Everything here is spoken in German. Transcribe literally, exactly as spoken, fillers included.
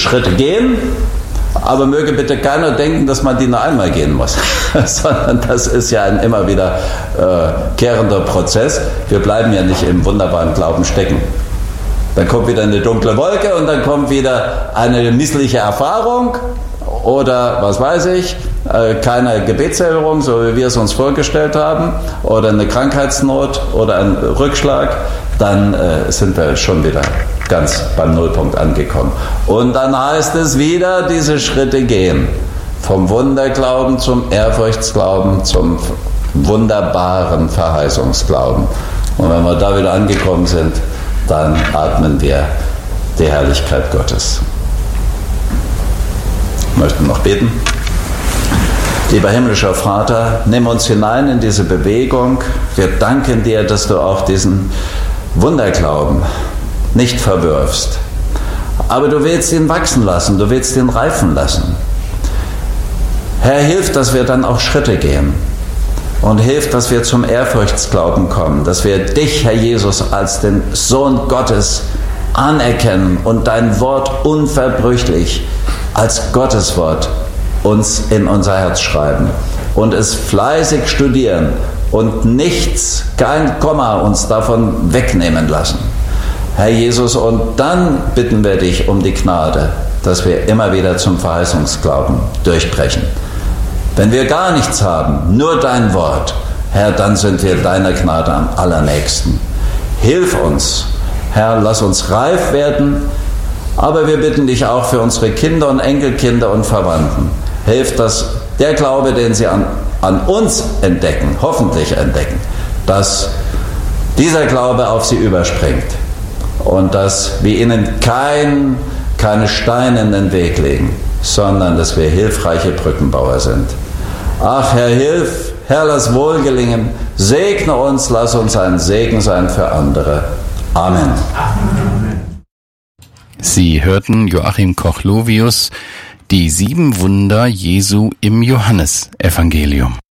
Schritte gehen, aber möge bitte keiner denken, dass man die nur einmal gehen muss, sondern das ist ja ein immer wieder äh, kehrender Prozess. Wir bleiben ja nicht im wunderbaren Glauben stecken. Dann kommt wieder eine dunkle Wolke und dann kommt wieder eine missliche Erfahrung oder, was weiß ich, äh, keine Gebetserhörung, so wie wir es uns vorgestellt haben, oder eine Krankheitsnot oder ein Rückschlag. Dann äh, sind wir schon wieder ganz beim Nullpunkt angekommen. Und dann heißt es wieder, diese Schritte gehen. Vom Wunderglauben zum Ehrfurchtsglauben, zum wunderbaren Verheißungsglauben. Und wenn wir da wieder angekommen sind, dann atmen wir die Herrlichkeit Gottes. Ich möchte noch beten. Lieber himmlischer Vater, nimm uns hinein in diese Bewegung. Wir danken dir, dass du auch diesen Wunderglauben nicht verwirfst. Aber du willst ihn wachsen lassen, du willst ihn reifen lassen. Herr, hilf, dass wir dann auch Schritte gehen. Und hilf, dass wir zum Ehrfurchtsglauben kommen, dass wir dich, Herr Jesus, als den Sohn Gottes anerkennen und dein Wort unverbrüchlich als Gotteswort uns in unser Herz schreiben und es fleißig studieren und nichts, kein Komma uns davon wegnehmen lassen. Herr Jesus, und dann bitten wir dich um die Gnade, dass wir immer wieder zum Verheißungsglauben durchbrechen. Wenn wir gar nichts haben, nur dein Wort, Herr, dann sind wir deiner Gnade am allernächsten. Hilf uns, Herr, lass uns reif werden, aber wir bitten dich auch für unsere Kinder und Enkelkinder und Verwandten. Hilf, dass der Glaube, den sie an, an uns entdecken, hoffentlich entdecken, dass dieser Glaube auf sie überspringt und dass wir ihnen kein, keine Steine in den Weg legen, sondern dass wir hilfreiche Brückenbauer sind. Ach, Herr, hilf, Herr, lass wohl gelingen, segne uns, lass uns ein Segen sein für andere. Amen. Sie hörten Joachim Koch-Lovius, die sieben Wunder Jesu im Johannesevangelium.